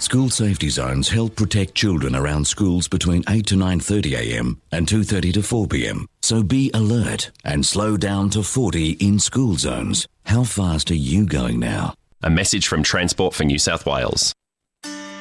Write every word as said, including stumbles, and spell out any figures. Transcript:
School safety zones help protect children around schools between eight to nine thirty a m and two thirty to four p m. So be alert and slow down to forty in school zones. How fast are you going now? A message from Transport for New South Wales.